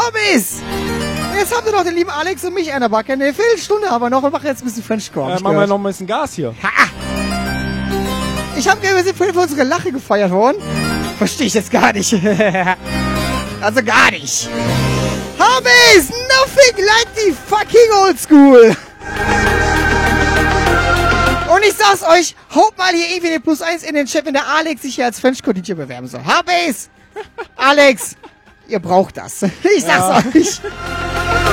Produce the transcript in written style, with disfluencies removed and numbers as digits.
Hobbys! Jetzt habt ihr doch den lieben Alex und mich an der Backe. Eine Viertelstunde haben wir noch und machen jetzt ein bisschen French Corn. Machen wir noch ein bisschen Gas hier. Ha! Ich hab gehört, wir sind für unsere Lache gefeiert worden. Verstehe ich jetzt gar nicht. Also gar nicht. Hobbys! Nothing like the fucking old school! Und ich sag's euch, haut mal hier irgendwie den +1 in den Chat, wenn der Alex sich hier als French-Code-DJ bewerben soll. Hobbys! Alex, ihr braucht das. Ich sag's euch.